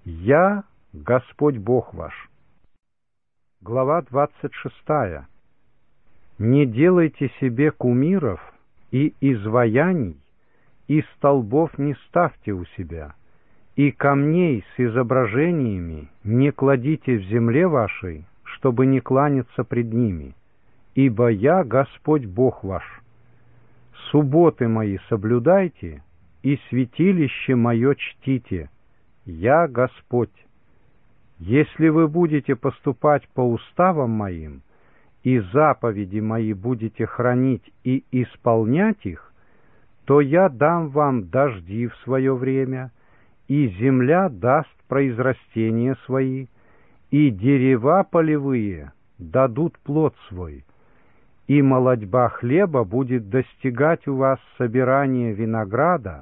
Я Господь Бог ваш. Глава 26. Не делайте себе кумиров и изваяний, и столбов не ставьте у себя, и камней с изображениями не кладите в земле вашей, чтобы не кланяться пред ними, ибо я Господь Бог ваш. Субботы мои соблюдайте, и святилище мое чтите, я Господь. Если вы будете поступать по уставам моим, и заповеди мои будете хранить и исполнять их, то я дам вам дожди в свое время, и земля даст произрастения свои, и дерева полевые дадут плод свой, и молодьба хлеба будет достигать у вас собирания винограда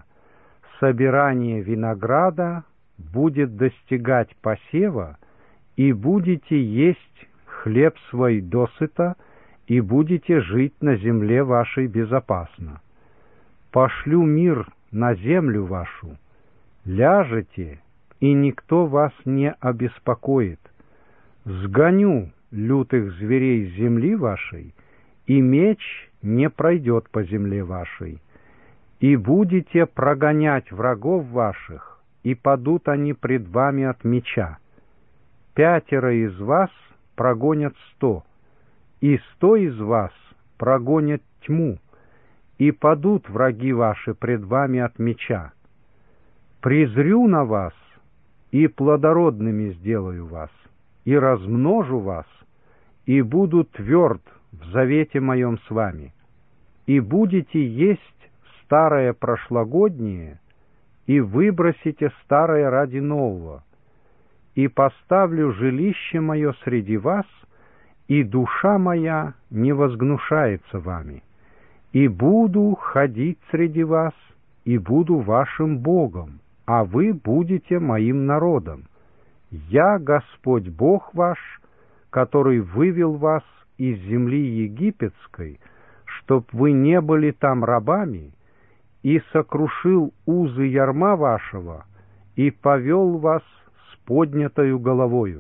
будет достигать посева, и будете есть хлеб свой досыта, и будете жить на земле вашей безопасно. Пошлю мир на землю вашу, ляжете, и никто вас не обеспокоит. Сгоню лютых зверей с земли вашей, и меч не пройдет по земле вашей. И будете прогонять врагов ваших, и падут они пред вами от меча. 5 из вас прогонят 100, и 100 из вас прогонят тьму, и падут враги ваши пред вами от меча. Презрю на вас, и плодородными сделаю вас, и размножу вас, и буду тверд в завете моем с вами, и будете есть старое прошлогоднее, и выбросите старое ради нового, и поставлю жилище мое среди вас, и душа моя не возгнушается вами, и буду ходить среди вас, и буду вашим Богом, а вы будете моим народом. Я Господь Бог ваш, который вывел вас из земли египетской, чтоб вы не были там рабами, и сокрушил узы ярма вашего, и повел вас с поднятою головою.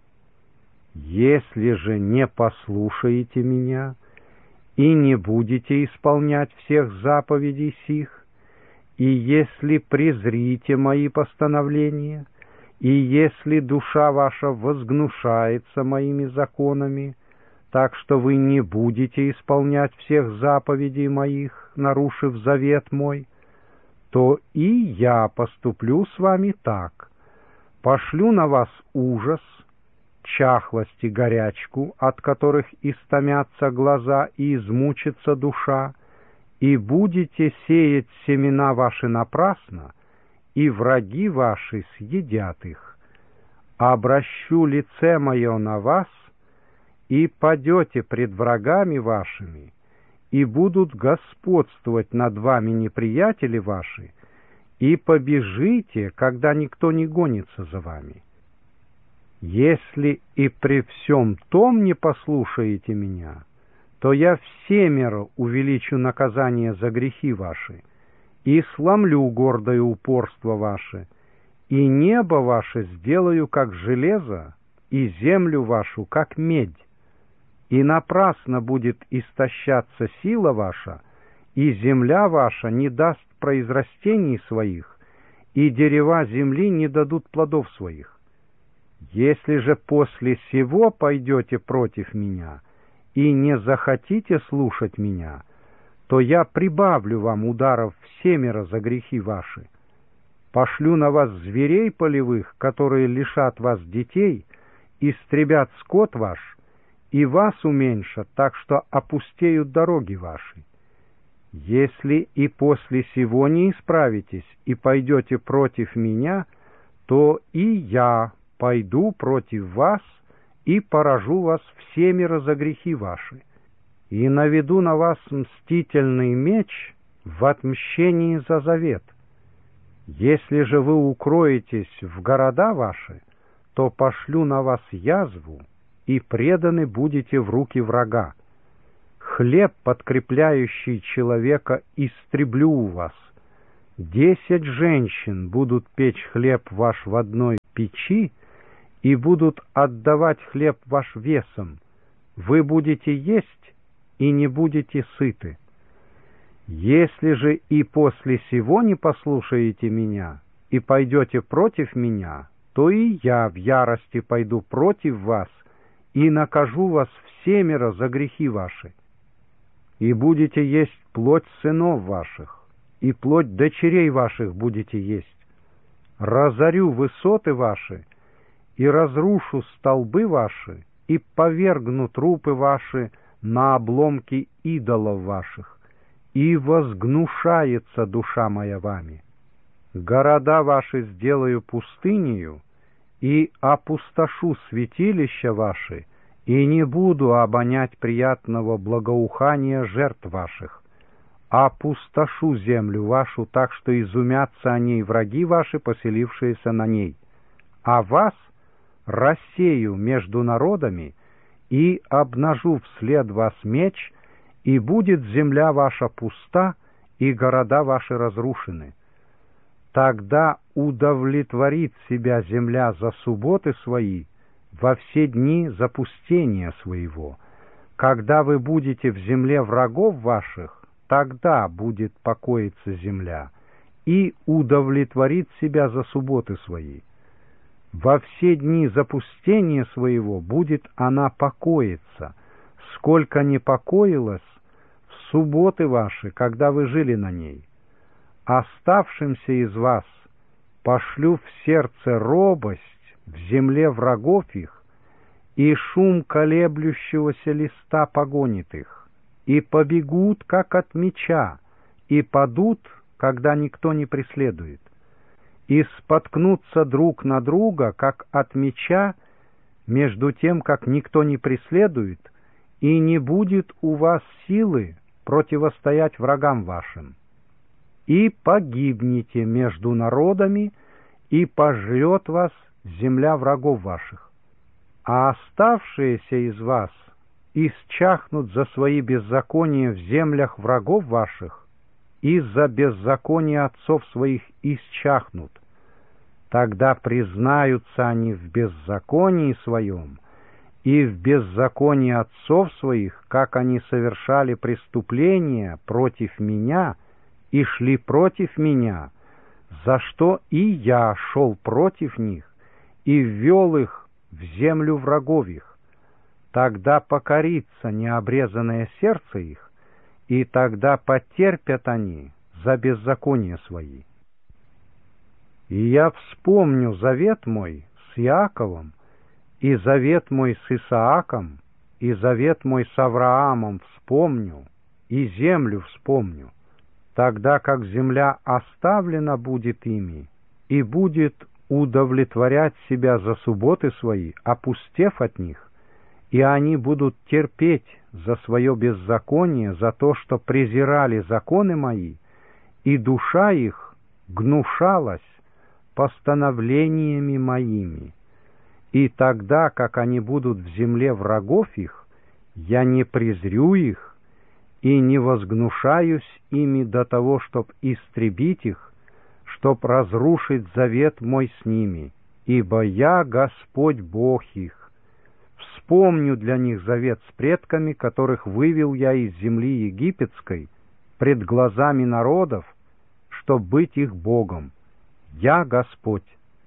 Если же не послушаете меня и не будете исполнять всех заповедей сих, и если презрите мои постановления, и если душа ваша возгнушается моими законами, так что вы не будете исполнять всех заповедей моих, нарушив завет мой, то и я поступлю с вами так. Пошлю на вас ужас, чахлость и горячку, от которых истомятся глаза и измучится душа, и будете сеять семена ваши напрасно, и враги ваши съедят их. Обращу лице мое на вас, и падете пред врагами вашими, и будут господствовать над вами неприятели ваши, и побежите, когда никто не гонится за вами. Если и при всем том не послушаете меня, то я всемеро увеличу наказание за грехи ваши, и сломлю гордое упорство ваше, и небо ваше сделаю, как железо, и землю вашу, как медь. И напрасно будет истощаться сила ваша, и земля ваша не даст произрастений своих, и дерева земли не дадут плодов своих. Если же после сего пойдете против меня и не захотите слушать меня, то я прибавлю вам ударов всемеро за грехи ваши. Пошлю на вас зверей полевых, которые лишат вас детей, истребят скот ваш, и вас уменьшат, так что опустеют дороги ваши. Если и после сего не исправитесь и пойдете против меня, то и я пойду против вас и поражу вас всемеро за грехи ваши, и наведу на вас мстительный меч в отмщении за завет. Если же вы укроетесь в города ваши, то пошлю на вас язву, и преданы будете в руки врага. Хлеб, подкрепляющий человека, истреблю у вас. 10 женщин будут печь хлеб ваш в одной печи и будут отдавать хлеб ваш весом, вы будете есть и не будете сыты. Если же и после сего не послушаете меня и пойдете против меня, то и я в ярости пойду против вас и накажу вас всемеро за грехи ваши. И будете есть плоть сынов ваших, и плоть дочерей ваших будете есть. Разорю высоты ваши, и разрушу столбы ваши, и повергну трупы ваши на обломки идолов ваших, и возгнушается душа моя вами. Города ваши сделаю пустынею, и опустошу святилища ваши, и не буду обонять приятного благоухания жертв ваших. Опустошу землю вашу так, что изумятся о ней враги ваши, поселившиеся на ней. А вас рассею между народами и обнажу вслед вас меч, и будет земля ваша пуста, и города ваши разрушены. Тогда удовлетворит себя земля за субботы свои во все дни запустения своего. Когда вы будете в земле врагов ваших, тогда будет покоиться земля, и удовлетворит себя за субботы свои. Во все дни запустения своего будет она покоиться, сколько не покоилась в субботы ваши, когда вы жили на ней. Оставшимся из вас пошлю в сердце робость в земле врагов их, и шум колеблющегося листа погонит их, и побегут, как от меча, и падут, когда никто не преследует, и споткнутся друг на друга, как от меча, между тем, как никто не преследует, и не будет у вас силы противостоять врагам вашим. И погибнете между народами, и пожрет вас земля врагов ваших. А оставшиеся из вас исчахнут за свои беззакония в землях врагов ваших, и за беззаконие отцов своих исчахнут. Тогда признаются они в беззаконии своем, и в беззаконии отцов своих, как они совершали преступления против меня и шли против меня, за что и я шел против них и ввел их в землю врагов их. Тогда покорится необрезанное сердце их, и тогда потерпят они за беззакония свои. И я вспомню завет мой с Иаковом, и завет мой с Исааком, и завет мой с Авраамом вспомню, и землю вспомню, тогда как земля оставлена будет ими, и будет удовлетворять себя за субботы свои, опустев от них, и они будут терпеть за свое беззаконие, за то, что презирали законы мои, и душа их гнушалась постановлениями моими. И тогда, как они будут в земле врагов их, я не презрю их и не возгнушаюсь ими до того, чтоб истребить их, чтоб разрушить завет мой с ними, ибо я Господь Бог их. Вспомню для них завет с предками, которых вывел я из земли египетской, пред глазами народов, чтоб быть их Богом. Я Господь.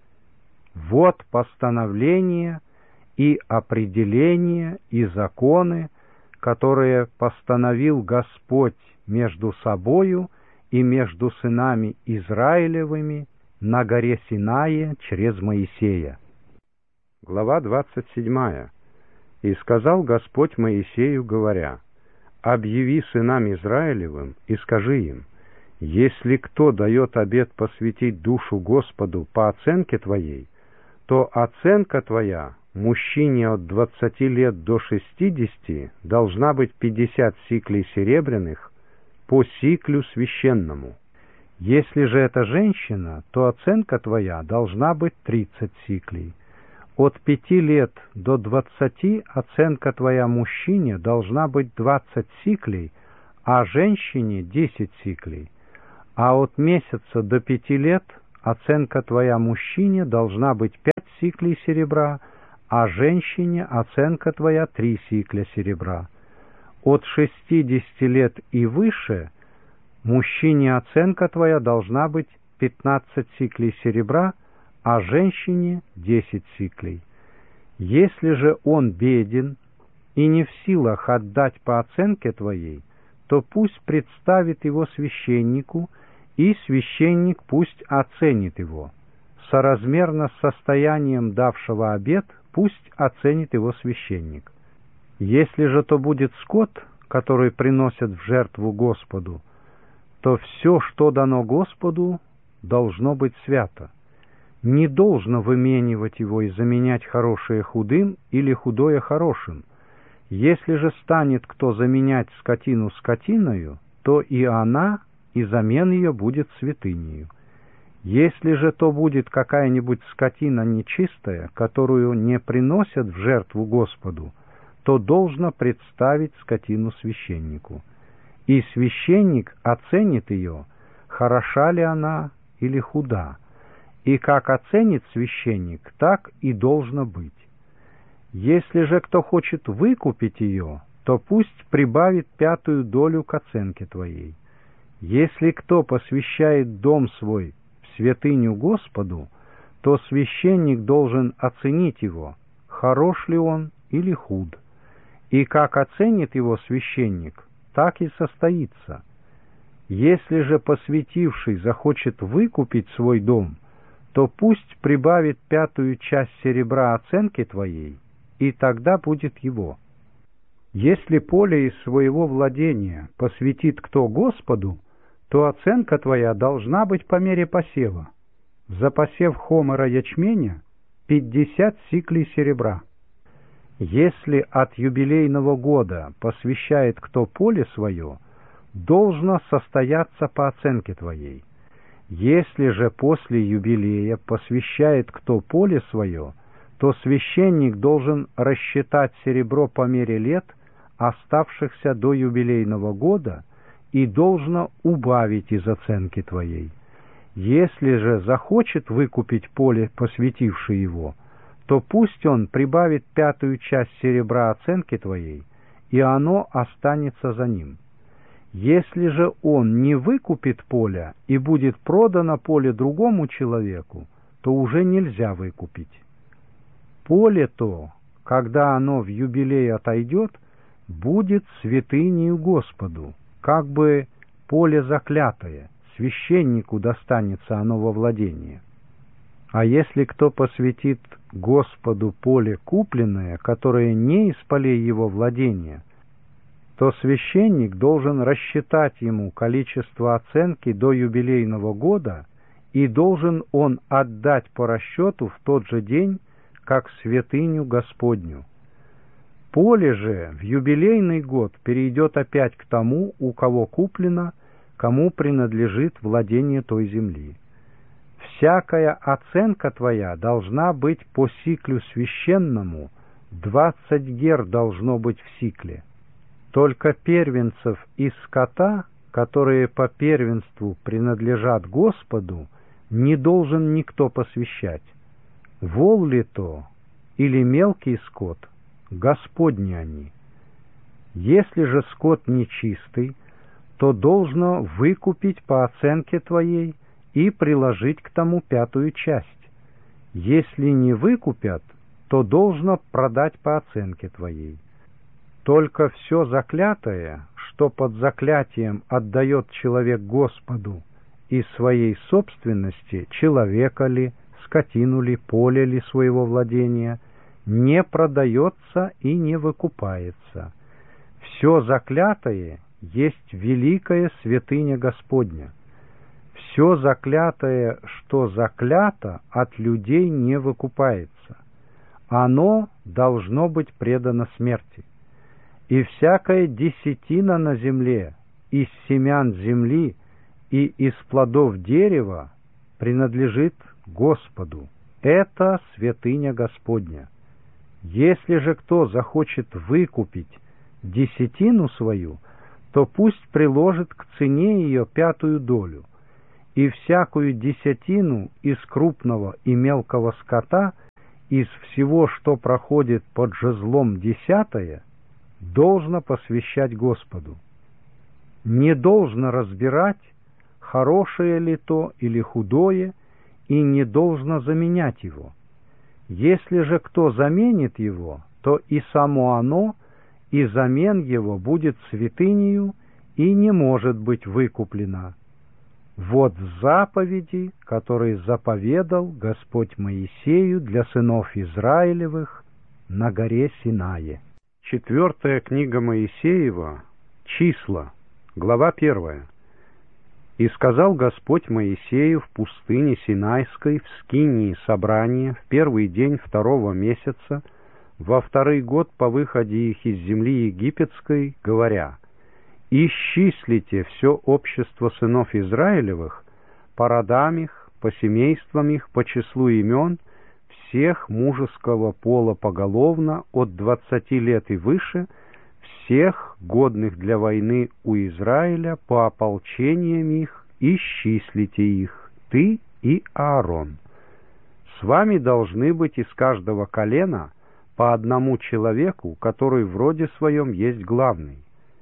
Вот постановления и определения и законы, которые постановил Господь между собою и между сынами Израилевыми на горе Синае через Моисея. Глава 27. «И сказал Господь Моисею, говоря: объяви сынам Израилевым и скажи им: если кто дает обет посвятить душу Господу по оценке твоей, то оценка твоя мужчине от 20 лет до 60 должна быть 50 сиклей серебряных по сиклю священному. Если же это женщина, то оценка твоя должна быть 30 сиклей. От 5 лет до 20 оценка твоя мужчине должна быть 20 сиклей, а женщине 10 сиклей. А от месяца до 5 лет оценка твоя мужчине должна быть 5 сиклей серебра, а женщине оценка твоя 3 сикля серебра. От 60 лет и выше мужчине оценка твоя должна быть 15 сиклей серебра, а женщине 10 сиклей. Если же он беден и не в силах отдать по оценке твоей, то пусть представит его священнику, и священник пусть оценит его. Соразмерно с состоянием давшего обет пусть оценит его священник. Если же то будет скот, который приносят в жертву Господу, то все, что дано Господу, должно быть свято. Не должно выменивать его и заменять хорошее худым или худое хорошим. Если же станет кто заменять скотину скотиною, то и она, и замен ее будет святынею. Если же то будет какая-нибудь скотина нечистая, которую не приносят в жертву Господу, то должно представить скотину священнику. И священник оценит ее, хороша ли она или худа. И как оценит священник, так и должно быть. Если же кто хочет выкупить ее, то пусть прибавит 5 долю к оценке твоей. Если кто посвящает дом свой в святыню Господу, то священник должен оценить его, хорош ли он или худ. И как оценит его священник, так и состоится. Если же посвятивший захочет выкупить свой дом, то пусть прибавит 5 часть серебра оценки твоей, и тогда будет его. Если поле из своего владения посвятит кто Господу, то оценка твоя должна быть по мере посева. За посев хомера ячменя 50 сиклей серебра. Если от юбилейного года посвящает кто поле свое, должно состояться по оценке твоей. Если же после юбилея посвящает кто поле свое, то священник должен рассчитать серебро по мере лет, оставшихся до юбилейного года, и должно убавить из оценки твоей. Если же захочет выкупить поле, посвятивший его, то пусть он прибавит 5 часть серебра оценки твоей, и оно останется за ним. Если же он не выкупит поле и будет продано поле другому человеку, то уже нельзя выкупить. Поле то, когда оно в юбилей отойдет, будет святынею Господу, как бы поле заклятое, священнику достанется оно во владение. А если кто посвятит Господу поле купленное, которое не из полей его владения, то священник должен рассчитать ему количество оценки до юбилейного года, и должен он отдать по расчету в тот же день, как святыню Господню. Поле же в юбилейный год перейдет опять к тому, у кого куплено, кому принадлежит владение той земли. Всякая оценка твоя должна быть по сиклю священному, 20 гер должно быть в сикле. Только первенцев из скота, которые по первенству принадлежат Господу, не должен никто посвящать. Вол ли то или мелкий скот, Господни они. Если же скот нечистый, то должно выкупить по оценке твоей и приложить к тому 5 часть. Если не выкупят, то должно продать по оценке твоей. Только все заклятое, что под заклятием отдает человек Господу из своей собственности, человека ли, скотину ли, поле ли своего владения, не продается и не выкупается. Все заклятое есть великая святыня Господня. Все заклятое, что заклято, от людей не выкупается. Оно должно быть предано смерти. И всякая десятина на земле, из семян земли и из плодов дерева принадлежит Господу. Это святыня Господня. Если же кто захочет выкупить десятину свою, то пусть приложит к цене ее 5 долю, и всякую десятину из крупного и мелкого скота из всего, что проходит под жезлом, 10 должно посвящать Господу. Не должно разбирать, хорошее ли то или худое, и не должно заменять его. Если же кто заменит его, то и само оно, и замен его будет святынею и не может быть выкуплено. Вот заповеди, которые заповедал Господь Моисею для сынов Израилевых на горе Синае. 4 книга Моисеева, Числа, глава 1. «И сказал Господь Моисею в пустыне Синайской, в скинии собрания, в первый день 2-го месяца, во 2-й год по выходе их из земли египетской, говоря: исчислите все общество сынов Израилевых, по родам их, по семействам их, по числу имен, всех мужеского пола поголовно, от 20 лет и выше, всех годных для войны у Израиля, по ополчениям их, исчислите их, ты и Аарон. С вами должны быть из каждого колена по одному человеку, который в роде своем есть главный.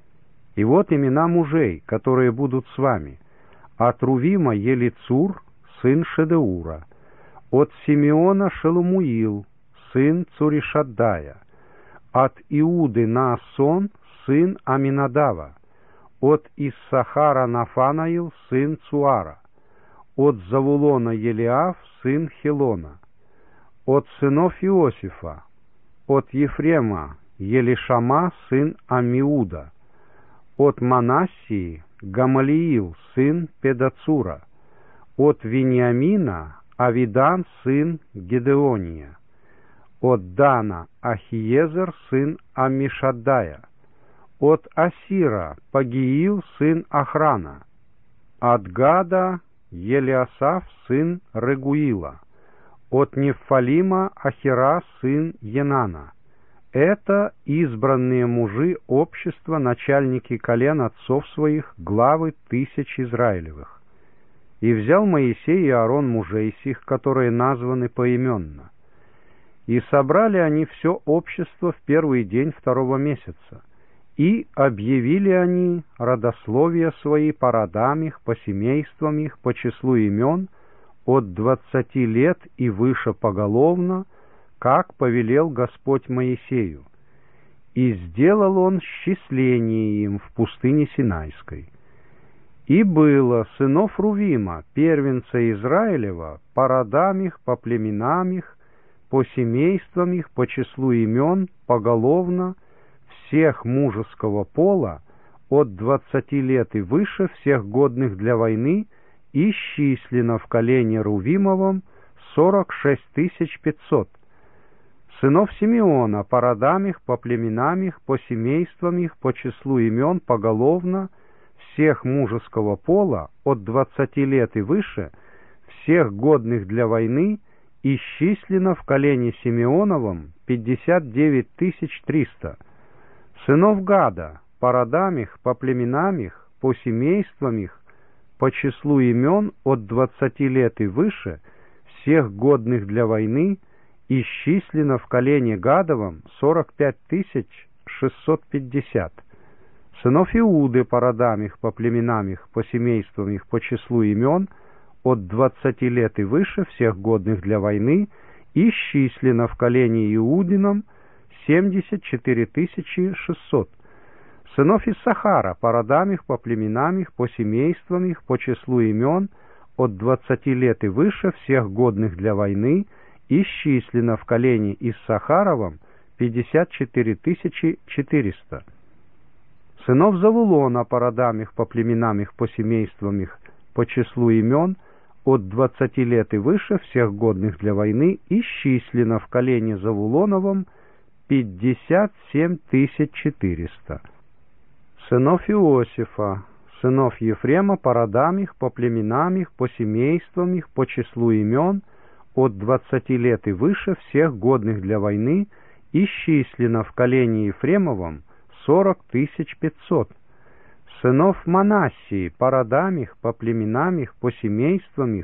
И вот имена мужей, которые будут с вами: от Рувима Елицур, сын Шедеура; от Симеона Шелумуил, сын Цуришаддая; от Иуды Наасон, сын Аминадава; от Иссахара Нафанаил, сын Цуара; от Завулона Елиав, сын Хелона; от сынов Иосифа; от Ефрема Елишама, сын Амиуда; от Манассии Гамалиил, сын Педацура; от Вениамина Авидан, сын Гедеония; от Дана Ахиезер, сын Амишаддая; от Асира Пагиил, сын Охрана; от Гада Елиасаф, сын Регуила; от Нефалима Ахира, сын Енана. Это избранные мужи общества, начальники колен отцов своих, главы тысяч Израилевых. И взял Моисей и Аарон мужей сих, которые названы поименно. И собрали они все общество в первый день 2-го месяца, и объявили они родословия свои по родам их, по семействам их, по числу имен, от 20 лет и выше поголовно, как повелел Господь Моисею. И сделал он счисление им в пустыне Синайской. И было сынов Рувима, первенца Израилева, по родам их, по племенам их, по семействам их, по числу имен, поголовно, всех мужеского пола, от 20 лет и выше, всех годных для войны, исчислено в колене Рувимовом 46 500. Сынов Симеона, по родам их, по племенам их, по семействам их, по числу имен, поголовно, всех мужеского пола, от 20 лет и выше, всех годных для войны, исчислено в колене Симеоновом 59 300. Сынов Гада, по родам их, по племенам их, по семействам их, по числу имен, от 20 лет и выше, всех годных для войны, исчислено в колене Гадовом 45 650. Сынов Иуды, по родам их, по племенам их, по семействам их, по числу имен, от 20 лет и выше, всех годных для войны, исчислено в колене Иудином 74 600. Сынов Иссахара, по родам их, по племенам их, по семействам их, по числу имен, от 20 лет и выше, всех годных для войны, исчислено в колене Иссахаровом 54 400. Сынов Завулона, по родам их, по племенам их, по семействам их, по числу имен, от 20 лет и выше, всех годных для войны, исчислено в колене Завулоновом 57 400. Сынов Иосифа, сынов Ефрема, по родам их, по племенам их, по семействам их, по числу имен, от 20 лет и выше, всех годных для войны, исчислено в колене Ефремовом 40 500. Сынов Манассии, по родам их, по племенам их, по семействам их,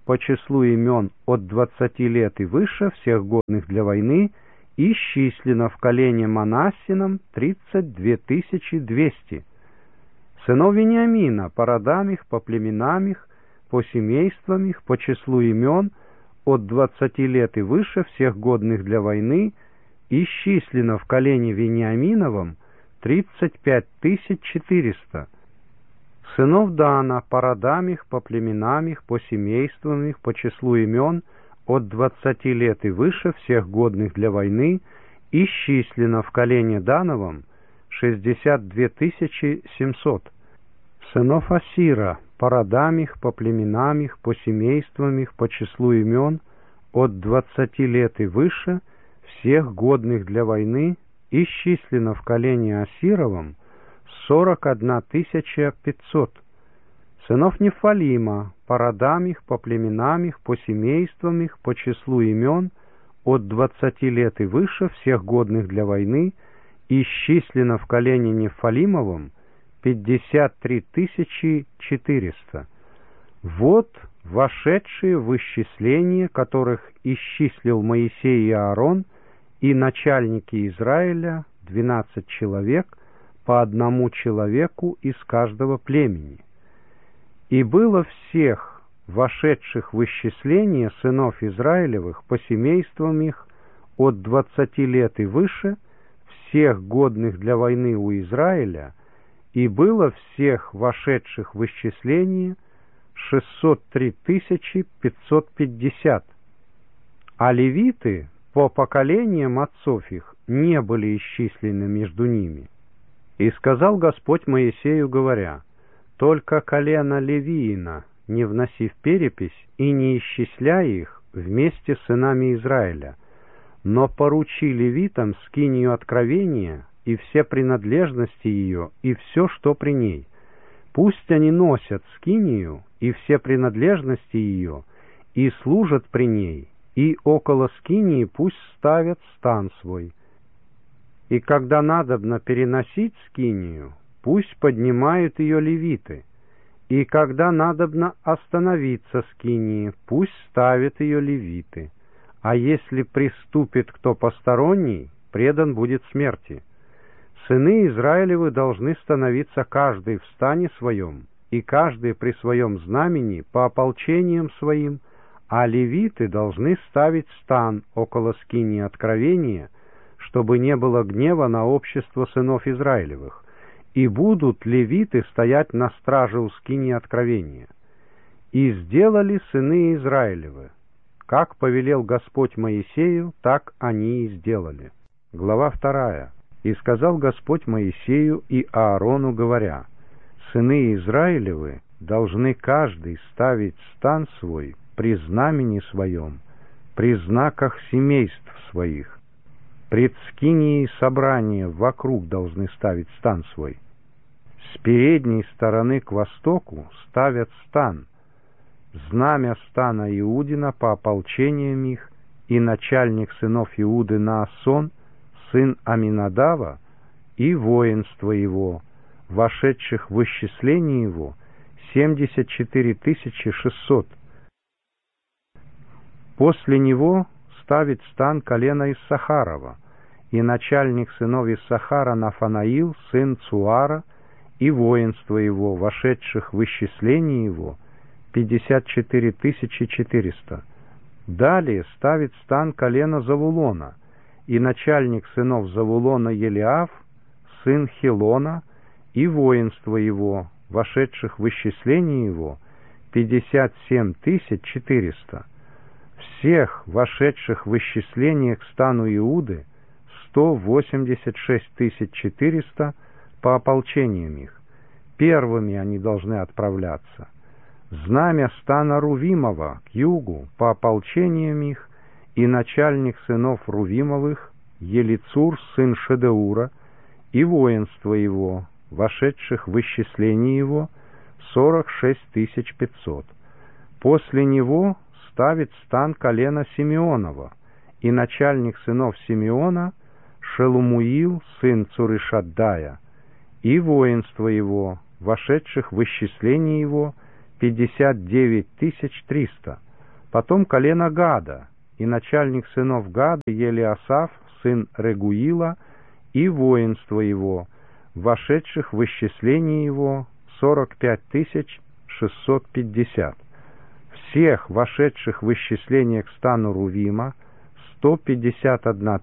по числу имен от 20 лет и выше, всех годных для войны, исчислено в колене Манассином 32 200. Сынов Вениамина по родам их, по племенам их, по семействам их, по числу имен от 20 лет и выше, всех годных для войны, исчислено в колене Вениаминовом 35 400. Сынов Дана по родам их, по племенам их, по семействам их, по числу имен от 20 лет и выше, всех годных для войны, исчислено в колене Дановом 62 700. Сынов Асира по родам их, по племенам их, по семействам их, по числу имен от 20 лет и выше, всех годных для войны, исчислено в колене Асировом 41 500. Сынов Нефалима по родам их, по племенам их, по семействам их, по числу имен от 20 лет и выше, всех годных для войны, исчислено в колене Нефалимовом 53 400. Вот вошедшие в исчисление, которых исчислил Моисей и Аарон, и начальники Израиля 12 человек, по одному человеку из каждого племени. И было всех вошедших в исчисление сынов Израилевых по семействам их от 20 лет и выше, всех годных для войны у Израиля, и было всех вошедших в исчисление 603 550. А левиты по поколениям отцов их не были исчислены между ними. И сказал Господь Моисею, говоря: «Только колено Левиина не вноси в перепись и не исчисляй их вместе с сынами Израиля, но поручи левитам скинию откровения и все принадлежности ее, и все, что при ней. Пусть они носят скинию и все принадлежности ее, и служат при ней, и около скинии пусть ставят стан свой. И когда надобно переносить скинию, пусть поднимают ее левиты, и когда надобно остановиться скинии, пусть ставят ее левиты. А если приступит кто посторонний, предан будет смерти. Сыны Израилевы должны становиться каждый в стане своем, и каждый при своем знамени по ополчениям своим, а левиты должны ставить стан около скинии откровения, чтобы не было гнева на общество сынов Израилевых, и будут левиты стоять на страже у скинии откровения. И сделали сыны Израилевы, как повелел Господь Моисею, так они и сделали». Глава 2. «И сказал Господь Моисею и Аарону, говоря: сыны Израилевы должны каждый ставить стан свой при знамени своем, при знаках семейств своих. Пред скинией собрания вокруг должны ставить стан свой. С передней стороны к востоку ставят стан, знамя стана Иудина по ополчениям их, и начальник сынов Иуды Наасон, сын Аминадава, и воинство его, вошедших в исчисление его, 74 600. После него ставит стан колена Иссахарова, и начальник сынов Иссахара Нафанаил, сын Цуара, и воинство его, вошедших в исчисление его, 54 400. Далее ставит стан колена Завулона, и начальник сынов Завулона Елиав, сын Хилона, и воинство его, вошедших в исчисление его, 57 400. Всех вошедших в исчисление к стану Иуды 186 400 по ополчениям их. Первыми они должны отправляться. Знамя стана Рувимова к югу по ополчениям их, и начальник сынов Рувимовых Елицур, сын Шедеура, и воинство его, вошедших в исчисление его, 46 500. После него ставит стан колена Симеонова, и начальник сынов Симеона Шелумуил, сын Цуришаддая, и воинство его, вошедших в исчисление его, 59 300. Потом колено Гада, и начальник сынов Гада Елиасаф, сын Регуила, и воинство его, вошедших в исчисление его 45 650. Всех вошедших в исчисление к стану Рувима 151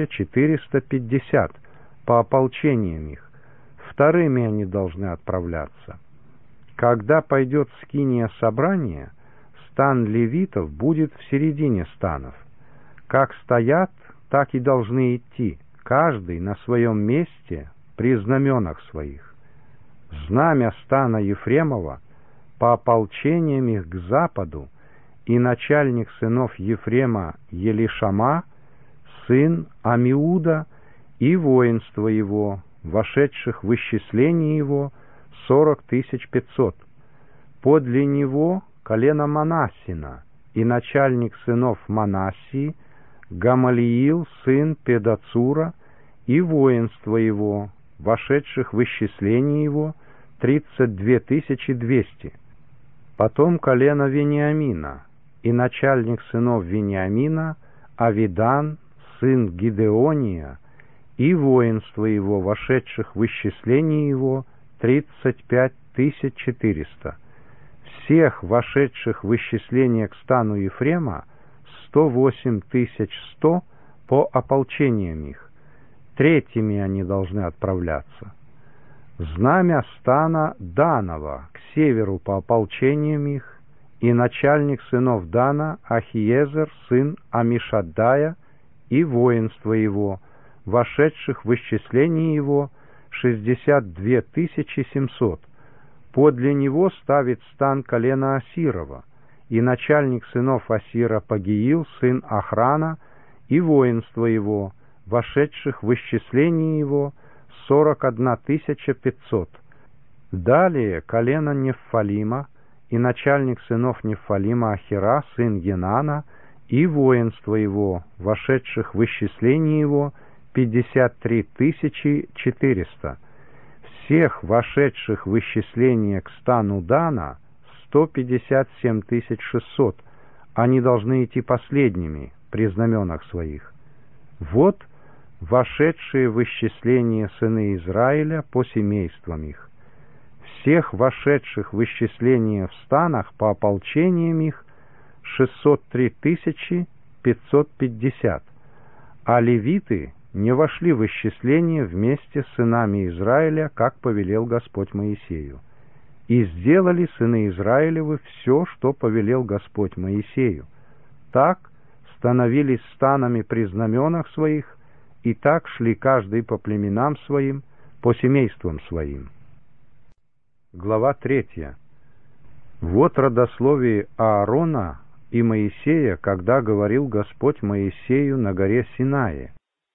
450 по ополчениям их. Вторыми они должны отправляться. Когда пойдет скиния собрания, стан левитов будет в середине станов. Как стоят, так и должны идти, каждый на своем месте при знаменах своих. Знамя стана Ефремова по ополчениям их к западу, и начальник сынов Ефрема Елишама, сын Амиуда, и воинство его, вошедших в исчисление его, 40 500. Подле него колено Манассина, и начальник сынов Манассии, Гамалиил, сын Педацура, и воинство его, вошедших в исчисление его, 32 200. Потом колено Вениамина, и начальник сынов Вениамина, Авидан, сын Гидеония, и воинство его, вошедших в исчисление его, 35 400. Всех вошедших в исчисление к стану Ефрема 108 100 по ополчениям их. Третьими они должны отправляться. Знамя стана Данова к северу по ополчениям их, и начальник сынов Дана Ахиезер, сын Амишаддая, и воинство его, вошедших в исчисление его, 62 700. Подле него ставит стан колена Асирова, и начальник сынов Асира Пагиил, сын Охрана, и воинство его, вошедших в исчисление его, 41 500. Далее колено Неффалима, и начальник сынов Неффалима Ахира, сын Енана, и воинство его, вошедших в исчисление его, 53 400. Всех вошедших в исчисление к стану Дана 157 600. Они должны идти последними при знаменах своих. Вот вошедшие в исчисление сыны Израиля по семействам их. Всех вошедших в исчисление в станах по ополчениям их 603 550, а левиты не вошли в исчисление вместе с сынами Израиля, как повелел Господь Моисею. И сделали сыны Израилевы все, что повелел Господь Моисею. Так становились станами при знаменах своих, и так шли каждый по племенам своим, по семействам своим. Глава 3. Вот родословие Аарона и Моисея, когда говорил Господь Моисею на горе Синае.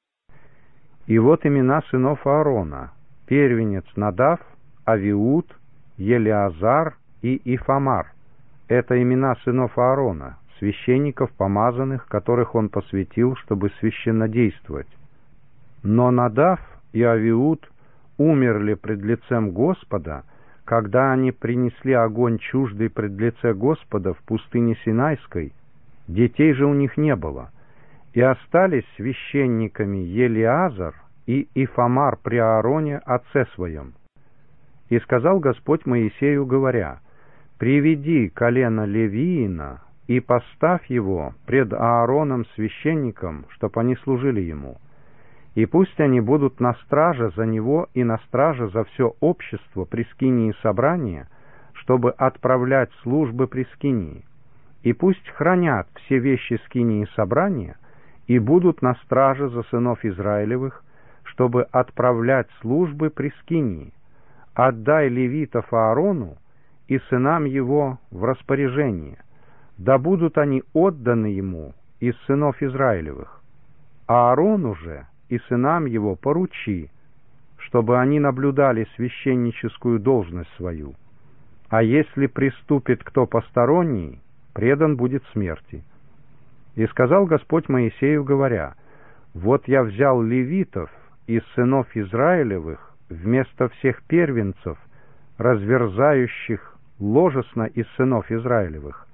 И вот имена сынов Аарона: первенец Надав, Авиуд, Елиазар и Ифамар. Это имена сынов Аарона, священников помазанных, которых он посвятил, чтобы священнодействовать. Но Надав и Авиуд умерли пред лицем Господа, когда они принесли огонь чуждый пред лице Господа в пустыне Синайской. Детей же у них не было. И остались священниками Елиазар и Ифамар при Аароне, отце своем. И сказал Господь Моисею, говоря: «Приведи колено Левиина и поставь его пред Аароном священником, чтоб они служили ему. И пусть они будут на страже за него и на страже за все общество при скинии собрания, чтобы отправлять службы при скинии. И пусть хранят все вещи скинии собрания и будут на страже за сынов Израилевых, чтобы отправлять службы при скинии. Отдай левитов Аарону и сынам его в распоряжение, да будут они отданы ему из сынов Израилевых. Аарону же и сынам его поручи, чтобы они наблюдали священническую должность свою. А если приступит кто посторонний, предан будет смерти». И сказал Господь Моисею, говоря: «Вот я взял левитов из сынов Израилевых вместо всех первенцев, разверзающих ложесно из сынов Израилевых,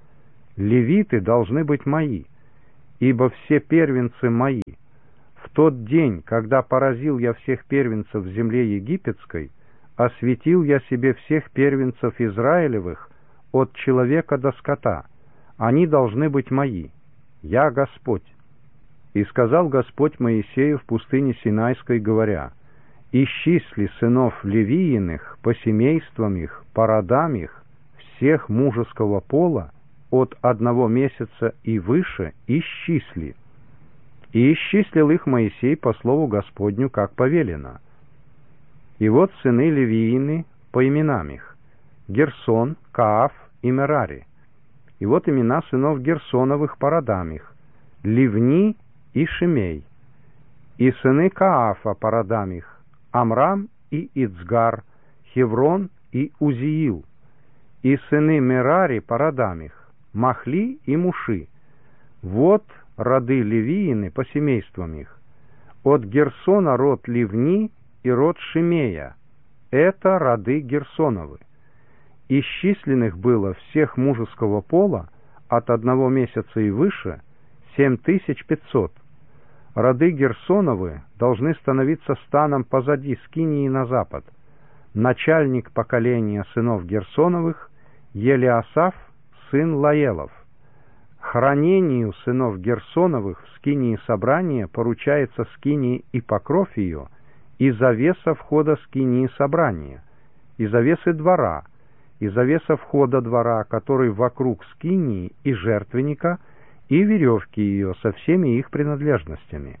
Левиты должны быть мои, ибо все первенцы мои. В тот день, когда поразил я всех первенцев в земле египетской, осветил я себе всех первенцев Израилевых от человека до скота. Они должны быть мои. Я Господь. И сказал Господь Моисею в пустыне Синайской, говоря: исчисли сынов Левииных по семействам их, по родам их, всех мужеского пола, от 1 месяца и выше, исчисли. И исчислил их Моисей по слову Господню, как повелено. И вот сыны Левиины по именам их: Герсон, Кааф и Мерари. И вот имена сынов Герсоновых по родам их: Ливни и Шимей. И сыны Каафа по родам их: Амрам и Ицгар, Хеврон и Узиил. И сыны Мерари по родам их: Махли и Муши. Вот роды Левиины по семействам их. От Герсона род Ливни и род Шимея. Это роды Герсоновы. Исчисленных было всех мужеского пола от 1 месяца и выше 7500. Роды Герсоновы должны становиться станом позади скинии на запад. Начальник поколения сынов Герсоновых Елиасаф, сын Лаелов. Хранению сынов Герсоновых в скинии собрания поручается скинии и покров ее, и завеса входа скинии собрания, и завесы двора, и завеса входа двора, который вокруг скинии и жертвенника, и веревки ее со всеми их принадлежностями.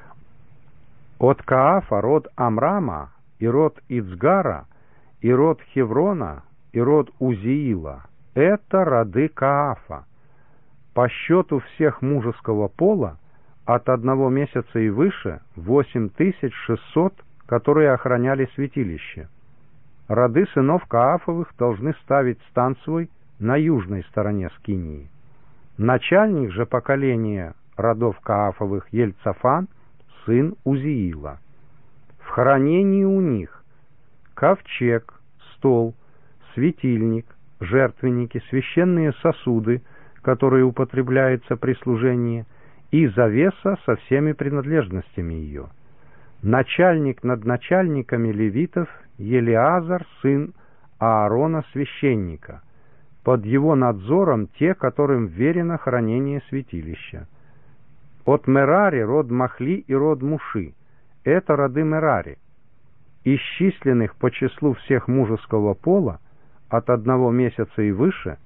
От Каафа род Амрама, и род Ицгара, и род Хеврона, и род Узиила. Это роды Каафа. По счету всех мужеского пола от 1 месяца и выше 8600, которые охраняли святилище. Роды сынов Каафовых должны ставить стан свой на южной стороне скинии. Начальник же поколения родов Каафовых Ельцафан, сын Узиила. В хранении у них ковчег, стол, светильник, жертвенники, священные сосуды, которые употребляются при служении, и завеса со всеми принадлежностями ее. Начальник над начальниками левитов Елиазар, сын Аарона, священника. Под его надзором те, которым верено хранение святилища. От Мерари род Махли и род Муши. Это роды Мерари. Исчисленных по числу всех мужеского пола от 1 месяца и выше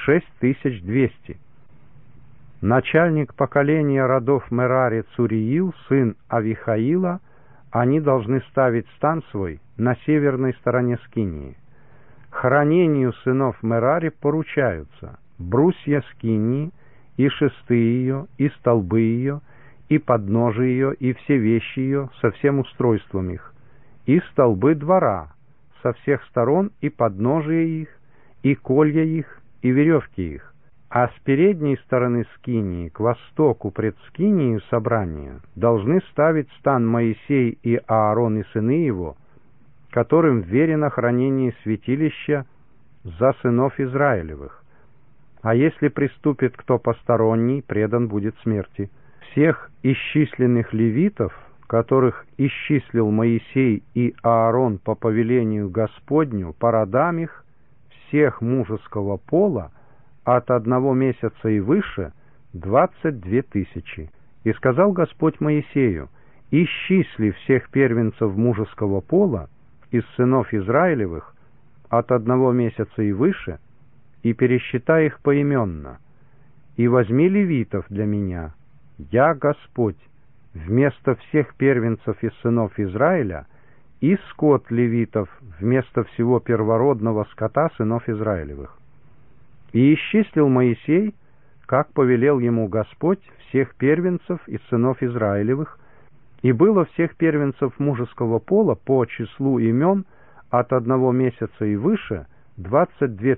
6200. Начальник поколения родов Мерари Цуриил, сын Авихаила. Они должны ставить стан свой на северной стороне скинии. Хранению сынов Мерари поручаются брусья скинии, и шесты ее, и столбы ее, и подножие ее, и все вещи ее со всем устройством их, и столбы двора со всех сторон, и подножие их, и колья их, и веревки их. А с передней стороны скинии к востоку пред скинией собрания должны ставить стан Моисей и Аарон и сыны его, которым верено хранение святилища за сынов Израилевых. А если приступит кто посторонний, предан будет смерти. Всех исчисленных левитов, которых исчислил Моисей и Аарон по повелению Господню, по родам их, всех мужеского пола, от 1 месяца и выше 22 000. И сказал Господь Моисею: исчисли всех первенцев мужеского пола из сынов Израилевых от 1 месяца и выше, и пересчитай их поименно, и возьми левитов для меня, я Господь, вместо всех первенцев из сынов Израиля, и скот левитов вместо всего первородного скота сынов Израилевых. И исчислил Моисей, как повелел ему Господь, всех первенцев из сынов Израилевых, и было всех первенцев мужеского пола по числу имен от 1 месяца и выше 22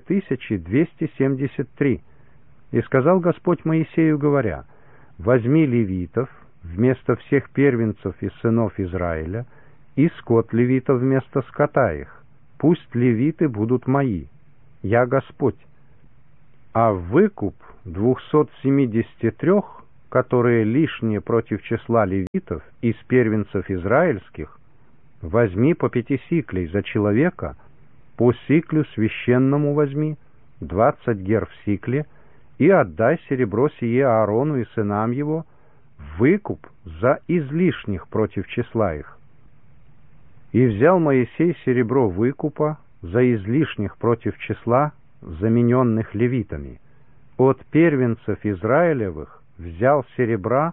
273. И сказал Господь Моисею, говоря: возьми левитов вместо всех первенцев из сынов Израиля, и скот левитов вместо скота их. Пусть левиты будут мои, я Господь. А в выкуп 273, которые лишние против числа левитов из первенцев израильских, возьми по 5 сиклей за человека, по сиклю священному возьми, 20 гер в сикле, и отдай серебро сие Аарону и сынам его в выкуп за излишних против числа их. И взял Моисей серебро выкупа за излишних против числа, замененных левитами. От первенцев Израилевых взял серебра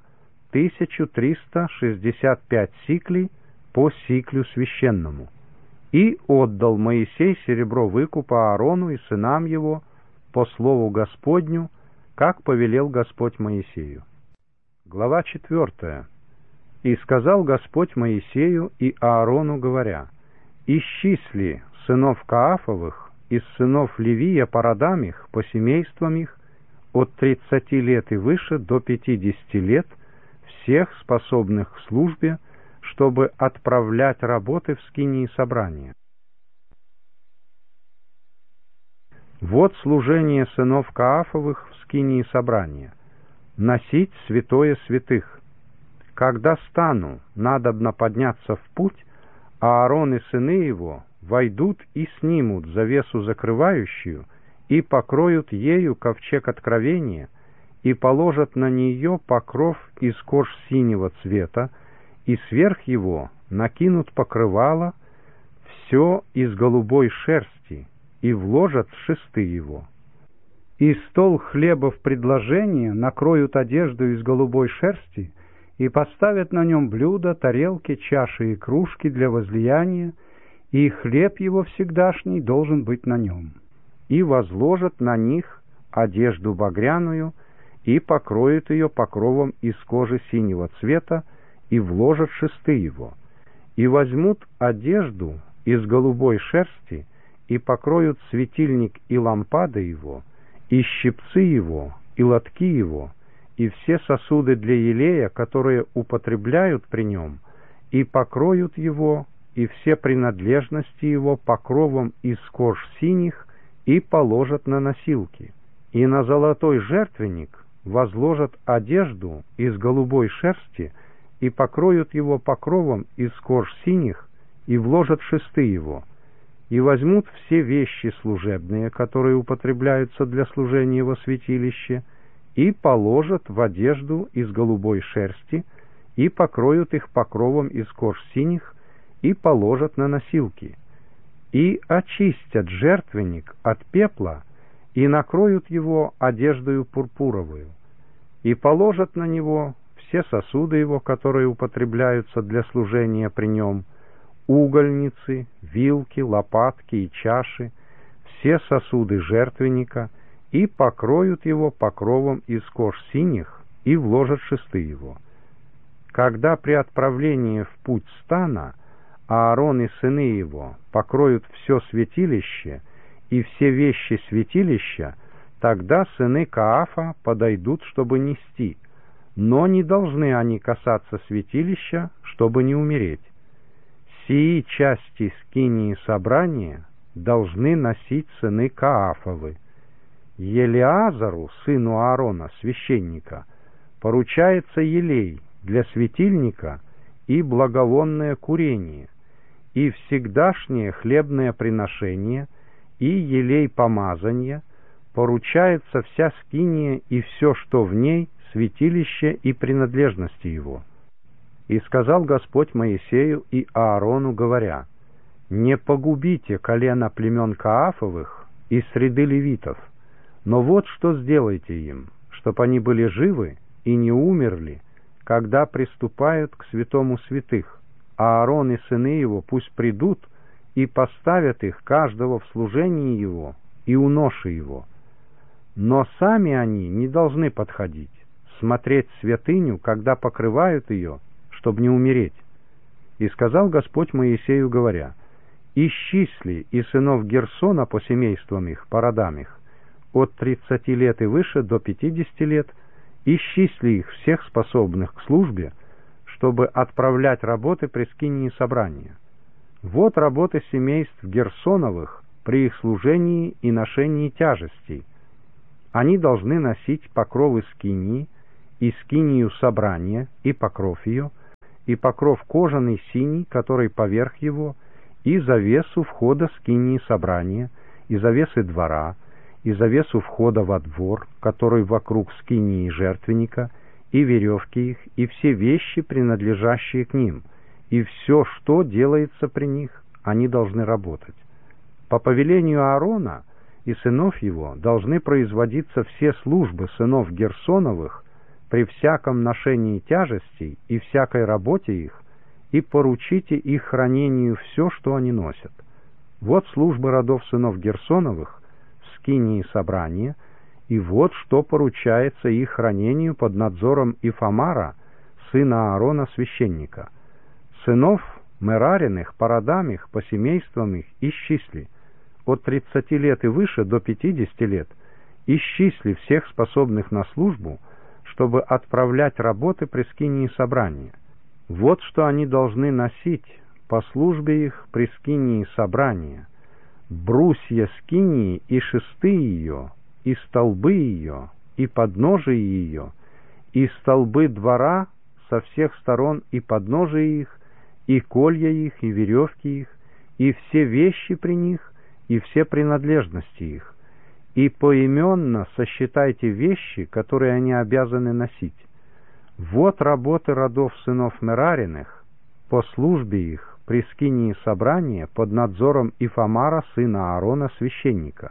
1365 сиклей по сиклю священному. И отдал Моисей серебро выкупа Аарону и сынам его по слову Господню, как повелел Господь Моисею. Глава 4. И сказал Господь Моисею и Аарону, говоря: «Исчисли сынов Каафовых из сынов Левия по родам их, по семействам их, от 30 лет и выше до 50 лет, всех способных к службе, чтобы отправлять работы в скинии собрания». Вот служение сынов Каафовых в скинии собрания: носить святое святых. Когда стану, надобно подняться в путь, а Аарон и сыны его войдут и снимут завесу закрывающую, и покроют ею ковчег откровения, и положат на нее покров из кож синего цвета, и сверх его накинут покрывало, все из голубой шерсти, и вложат шесты его. И стол хлеба в предложение накроют одежду из голубой шерсти, и поставят на нем блюда, тарелки, чаши и кружки для возлияния, и хлеб его всегдашний должен быть на нем. И возложат на них одежду багряную, и покроют ее покровом из кожи синего цвета, и вложат шесты его. И возьмут одежду из голубой шерсти, и покроют светильник и лампады его, и щипцы его, и лотки его, и все сосуды для елея, которые употребляют при нем, и покроют его, и все принадлежности его покровом из кож синих, и положат на носилки. И на золотой жертвенник возложат одежду из голубой шерсти, и покроют его покровом из кож синих, и вложат шесты его. И возьмут все вещи служебные, которые употребляются для служения во святилище, и положат в одежду из голубой шерсти, и покроют их покровом из кож синих, и положат на носилки. И очистят жертвенник от пепла, и накроют его одеждою пурпуровую, и положат на него все сосуды его, которые употребляются для служения при нем, угольницы, вилки, лопатки и чаши, все сосуды жертвенника, и покроют его покровом из кож синих, и вложат шесты его. Когда при отправлении в путь стана Аарон и сыны его покроют все святилище и все вещи святилища, тогда сыны Каафа подойдут, чтобы нести, но не должны они касаться святилища, чтобы не умереть. Сии части скинии собрания должны носить сыны Каафовы. Елиазару, сыну Аарона, священника, поручается елей для светильника и благовонное курение, и всегдашнее хлебное приношение, и елей помазания, поручается вся скиния и все, что в ней, святилище и принадлежности его. И сказал Господь Моисею и Аарону, говоря: «Не погубите колено племен Каафовых из среды левитов, но вот что сделайте им, чтоб они были живы и не умерли, когда приступают к святому святых. Аарон и сыны его пусть придут и поставят их каждого в служении его и у ноши его. Но сами они не должны подходить, смотреть святыню, когда покрывают ее, чтобы не умереть». И сказал Господь Моисею, говоря: «Исчисли и сынов Герсона по семействам их, по родам их, от 30 лет и выше до 50 лет, исчисли их всех способных к службе, чтобы отправлять работы при скинии собрания. Вот работы семейств Герсоновых при их служении и ношении тяжестей. они должны носить покровы скинии, и скинию собрания, и покров ее, и покров кожаный синий, который поверх его, и завесу входа скинии собрания, и завесы двора, и завесу входа во двор, который вокруг скинии жертвенника, и веревки их, и все вещи, принадлежащие к ним, и все, что делается при них, они должны работать. По повелению Аарона и сынов его должны производиться все службы сынов Герсоновых при всяком ношении тяжестей и всякой работе их, и поручите их хранению все, что они носят. Вот службы родов сынов Герсоновых в скинии собрания, и вот что поручается их хранению под надзором Ифамара, сына Аарона, священника. Сынов Мерариных по родам их, по семействам их исчисли, от 30 лет и выше до 50 лет, исчисли всех способных на службу, чтобы отправлять работы при скинии собрания. Вот что они должны носить по службе их при скинии собрания: брусья скинии и шесты ее, и столбы ее, и подножия ее, и столбы двора со всех сторон, и подножия их, и колья их, и веревки их, и все вещи при них, и все принадлежности их. И поименно сосчитайте вещи, которые они обязаны носить. Вот работы родов сынов Мерариных по службе их при скинии собрания под надзором Ифамара, сына Аарона, священника.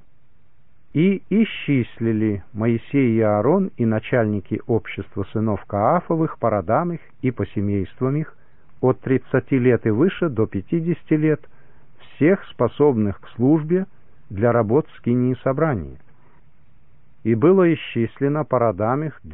И исчислили Моисей и Аарон и начальники общества сынов Каафовых по родам их и по семействам их от 30 лет и выше до 50 лет, всех способных к службе для работ в скинии собрания. И было исчислено по родам их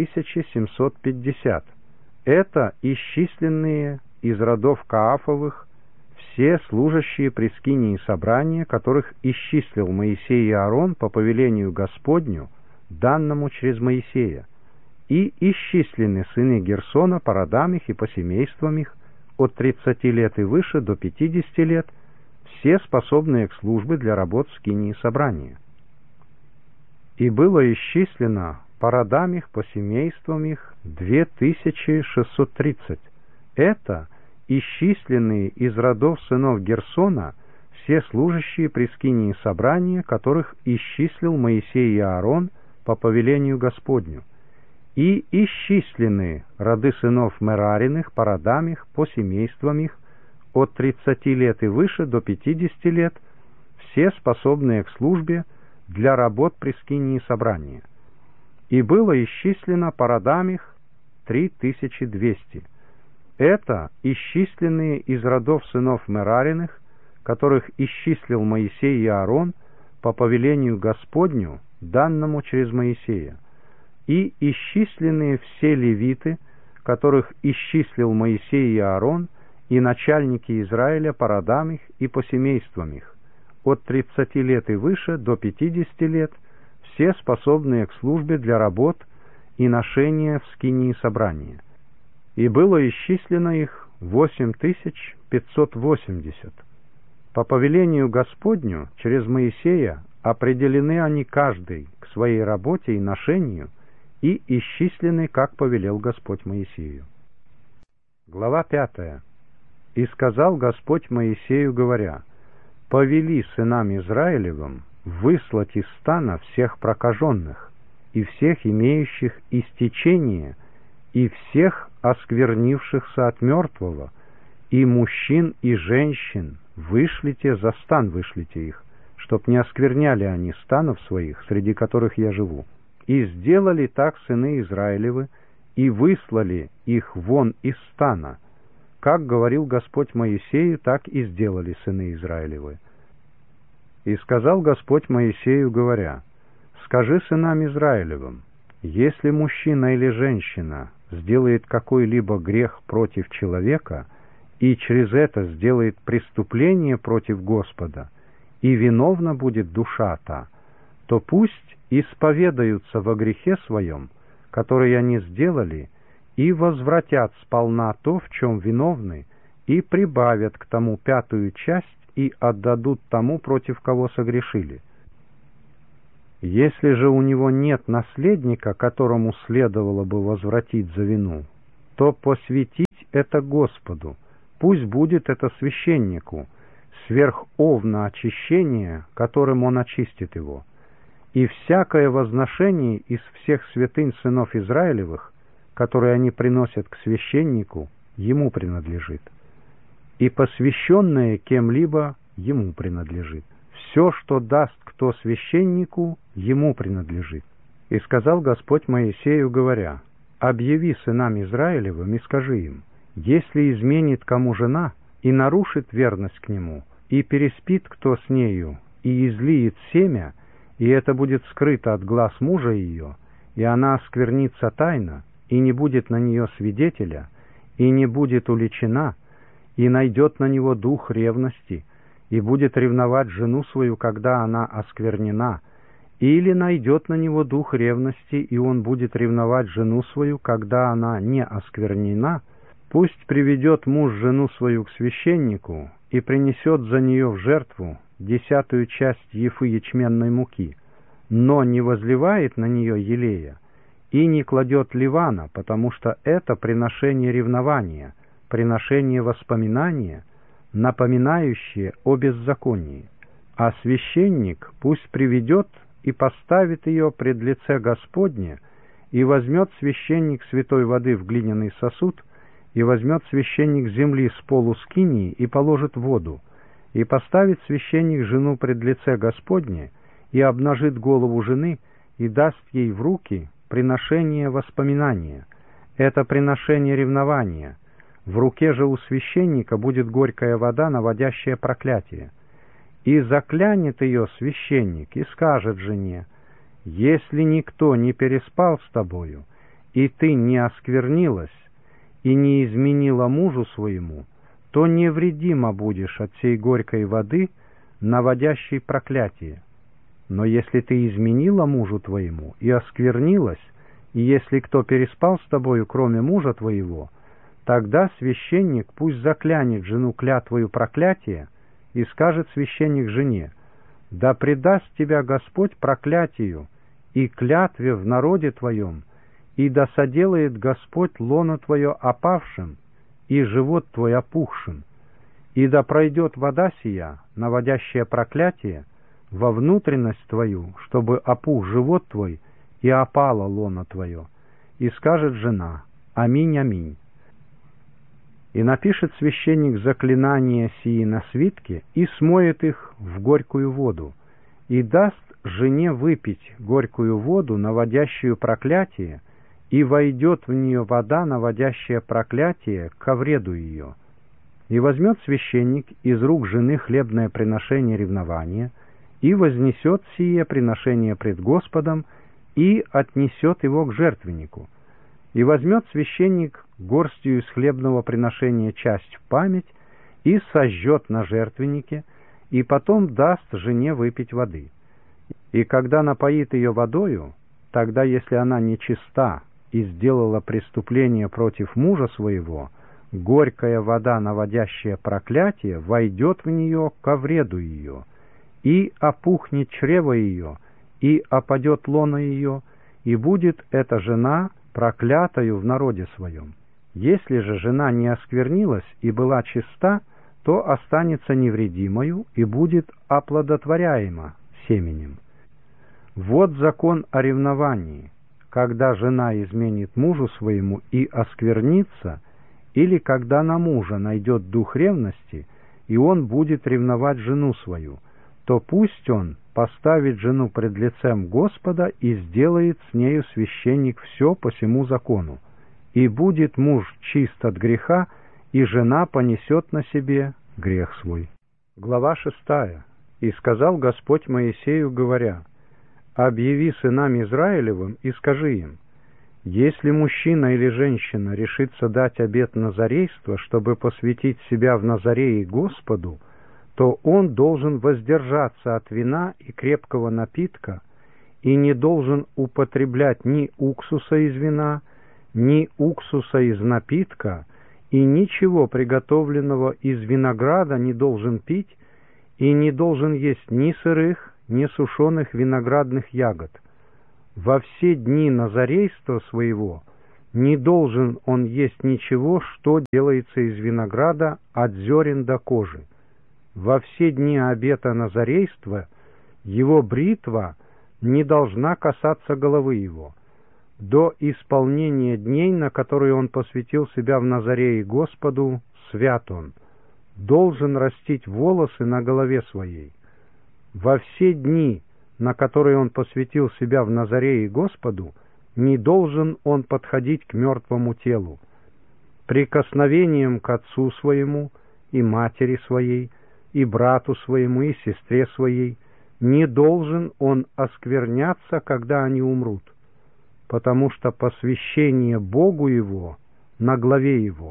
2750. Это исчисленные из родов Каафовых все служащие при скинии собрания, которых исчислил Моисей и Аарон по повелению Господню, данному через Моисея. И исчислены сыны Герсона по родам их и по семействам их от 30 лет и выше до 50 лет, все способные к службе для работ в скинии собрания. И было исчислено по родам их, по семействам их 2630. Это исчисленные из родов сынов Герсона все служащие при скинии собрания, которых исчислил Моисей и Аарон по повелению Господню. И исчислены роды сынов Мерариных по родам их, по семействам их, от 30 лет и выше до 50 лет, все способные к службе для работ при скинии собрания. И было исчислено по родам их 3200. Это исчисленные из родов сынов Мерариных, которых исчислил Моисей и Аарон по повелению Господню, данному через Моисея. И исчисленные все левиты, которых исчислил Моисей и Аарон, и начальники Израиля по родам их и по семействам их, от 30 лет и выше до 50 лет, все способные к службе для работ и ношения в скинии собрания. И было исчислено их 8580. По повелению Господню через Моисея определены они каждый к своей работе и ношению, и исчислены, как повелел Господь Моисею. Глава 5. «И сказал Господь Моисею, говоря: повели сынам Израилевым выслать из стана всех прокаженных, и всех имеющих истечение, и всех осквернившихся от мертвого, и мужчин, и женщин, вышлите за стан, вышлите их, чтоб не оскверняли они станов своих, среди которых я живу. И сделали так сыны Израилевы, и выслали их вон из стана. Как говорил Господь Моисею, так и сделали сыны Израилевы. И сказал Господь Моисею, говоря: скажи сынам Израилевым: если мужчина или женщина сделает какой-либо грех против человека, и через это сделает преступление против Господа, и виновна будет душа та, то пусть исповедаются во грехе своем, который они сделали, и возвратят сполна то, в чем виновны, и прибавят к тому 5-ю часть, и отдадут тому, против кого согрешили. Если же у него нет наследника, которому следовало бы возвратить за вину, то посвятить это Господу, пусть будет это священнику, сверховно очищение, которым он очистит его. И всякое возношение из всех святынь сынов Израилевых, которые они приносят к священнику, ему принадлежит. И посвященное кем-либо ему принадлежит. Все, что даст кто священнику, ему принадлежит. И сказал Господь Моисею, говоря: «Объяви сынам Израилевым и скажи им: если изменит кому жена и нарушит верность к нему, и переспит кто с нею, и излиет семя, и это будет скрыто от глаз мужа ее, и она осквернится тайно, и не будет на нее свидетеля, и не будет уличена, и найдет на него дух ревности, и будет ревновать жену свою, когда она осквернена, или найдет на него дух ревности, и он будет ревновать жену свою, когда она не осквернена, пусть приведет муж жену свою к священнику и принесет за нее в жертву 10-ю часть ефы ячменной муки, но не возливает на нее елея и не кладет ливана, потому что это приношение ревнования, приношение воспоминания, напоминающее о беззаконии. А священник пусть приведет и поставит ее пред лице Господне, и возьмет священник святой воды в глиняный сосуд, и возьмет священник земли с полу скинии и положит в воду, и поставит священник жену пред лице Господне, и обнажит голову жены, и даст ей в руки приношение воспоминания. Это приношение ревнования. В руке же у священника будет горькая вода, наводящая проклятие. И заклянет ее священник, и скажет жене: если никто не переспал с тобою, и ты не осквернилась, и не изменила мужу своему, то невредима будешь от сей горькой воды, наводящей проклятие. Но если ты изменила мужу твоему и осквернилась, и если кто переспал с тобою, кроме мужа твоего, тогда священник пусть заклянет жену клятвою проклятия, и скажет священник жене: да предаст тебя Господь проклятию и клятве в народе твоем, и да соделает Господь лоно твое опавшим, и живот твой опухшим, и да пройдет вода сия, наводящая проклятие, во внутренность твою, чтобы опух живот твой, и опало лоно твое. И скажет жена: аминь, аминь. И напишет священник заклинания сии на свитке, и смоет их в горькую воду, и даст жене выпить горькую воду, наводящую проклятие, и войдет в нее вода, наводящая проклятие, ко вреду ее. И возьмет священник из рук жены хлебное приношение ревнования, и вознесет сие приношение пред Господом, и отнесет его к жертвеннику. И возьмет священник горстью из хлебного приношения часть в память, и сожжет на жертвеннике, и потом даст жене выпить воды. И когда напоит ее водою, тогда, если она нечиста и сделала преступление против мужа своего, горькая вода, наводящая проклятие, войдет в нее ко вреду ее, и опухнет чрево ее, и опадет лоно ее, и будет эта жена проклятою в народе своем. Если же жена не осквернилась и была чиста, то останется невредимою и будет оплодотворяема семенем. Вот закон о ревновании, когда жена изменит мужу своему и осквернится, или когда на мужа найдет дух ревности, и он будет ревновать жену свою, то пусть он поставит жену пред лицем Господа и сделает с нею священник все по сему закону. И будет муж чист от греха, и жена понесет на себе грех свой. Глава 6. И сказал Господь Моисею, говоря: объяви сынам Израилевым и скажи им: если мужчина или женщина решится дать обет назарейства, чтобы посвятить себя в Назарее Господу, то он должен воздержаться от вина и крепкого напитка, и не должен употреблять ни уксуса из вина, ни уксуса из напитка, и ничего приготовленного из винограда не должен пить, и не должен есть ни сырых, ни сушеных виноградных ягод. Во все дни назарейства своего не должен он есть ничего, что делается из винограда от зерен до кожи. Во все дни обета назарейства его бритва не должна касаться головы его. До исполнения дней, на которые он посвятил себя в Назарее Господу, свят он, должен растить волосы на голове своей. Во все дни, на которые он посвятил себя в Назарее Господу, не должен он подходить к мертвому телу. Прикосновением к отцу своему и матери своей, и брату своему, и сестре своей не должен он оскверняться, когда они умрут, потому что посвящение Богу его на главе его.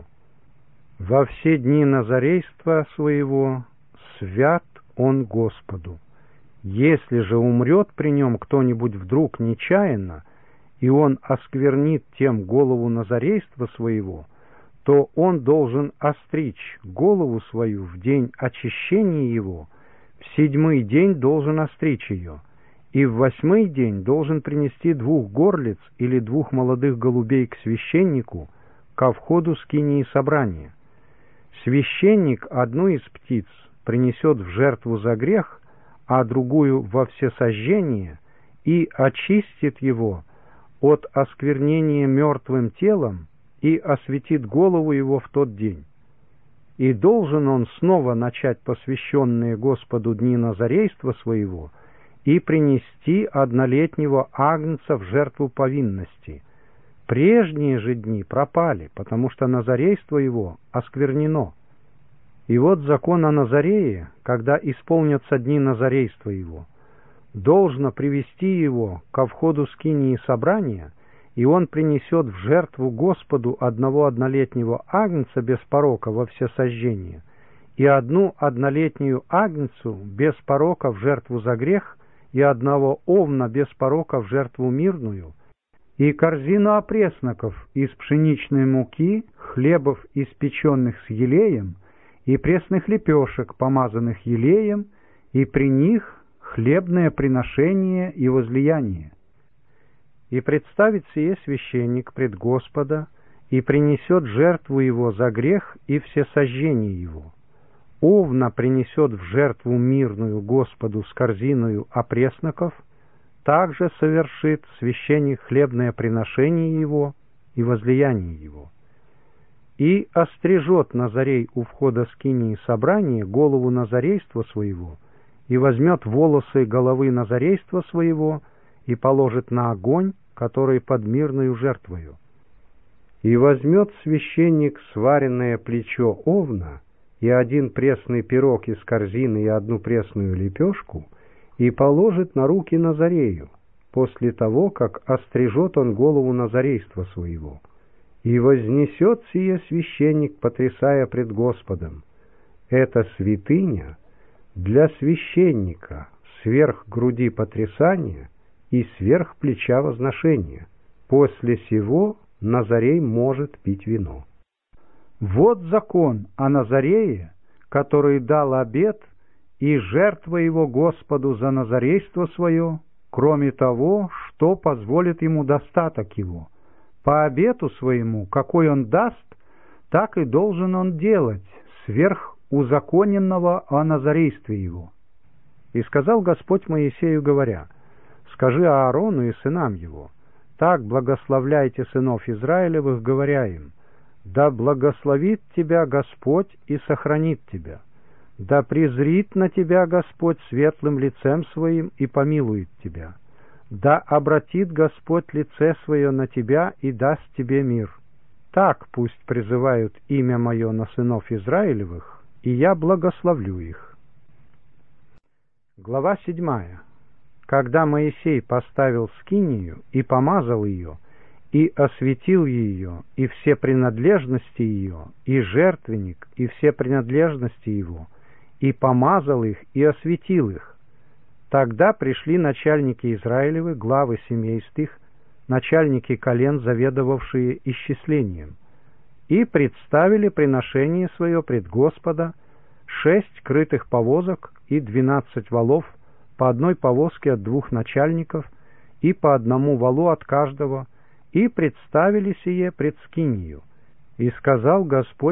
Во все дни назарейства своего свят он Господу. Если же умрет при нем кто-нибудь вдруг нечаянно, и он осквернит тем голову назарейства своего, то он должен остричь голову свою в день очищения его, в 7-й день должен остричь ее, и в 8-й день должен принести 2 горлиц или 2 молодых голубей к священнику ко входу скинии собрания. Священник одну из птиц принесет в жертву за грех, а другую во всесожжение, и очистит его от осквернения мертвым телом и осветит голову его в тот день. И должен он снова начать посвященные Господу дни назарейства своего и принести однолетнего агнца в жертву повинности. Прежние же дни пропали, потому что назарейство его осквернено. И вот закон о Назарее, когда исполнятся дни назарейства его, должно привести его ко входу скинии собрания, и он принесет в жертву Господу одного однолетнего агнца без порока во всесожжение, и одну однолетнюю агнцу без порока в жертву за грех, и одного овна без порока в жертву мирную, и корзину опресноков из пшеничной муки, хлебов, испеченных с елеем, и пресных лепешек, помазанных елеем, и при них хлебное приношение и возлияние. И представит сие священник пред Господа, и принесет жертву его за грех и всесожжение его. Овна принесет в жертву мирную Господу с корзиною опресноков, также совершит священник хлебное приношение его и возлияние его. И острижет Назарей у входа скинии собрания голову назарейства своего, и возьмет волосы головы назарейства своего, и положит на огонь, который под мирною жертвою. И возьмет священник сваренное плечо овна, и 1 пресный пирог из корзины, и 1 пресную лепешку, и положит на руки Назарею, после того, как острижет он голову назарейства своего. И вознесет сие священник, потрясая пред Господом: это святыня для священника сверх груди потрясания и сверх плеча возношения. После сего Назарей может пить вино. Вот закон о Назарее, который дал обет, и жертва его Господу за назарейство свое, кроме того, что позволит ему достаток его. По обету своему, какой он даст, так и должен он делать, сверх узаконенного о назарействе его. И сказал Господь Моисею, говоря: скажи Аарону и сынам его: так благословляйте сынов Израилевых, говоря им: да благословит тебя Господь и сохранит тебя, да презрит на тебя Господь светлым лицем своим и помилует тебя, да обратит Господь лице свое на тебя и даст тебе мир. Так пусть призывают имя мое на сынов Израилевых, и я благословлю их. Глава 7. Когда Моисей поставил скинию и помазал ее, и осветил ее, и все принадлежности ее, и жертвенник, и все принадлежности его, и помазал их, и осветил их, тогда пришли начальники Израилевы, главы семейств их, начальники колен, заведовавшие исчислением, и представили приношение свое пред Господа: 6 крытых повозок и 12 волов, по одной повозке от 2 начальников и по 1 валу от каждого, и представили сие пред скинию. И сказал Господь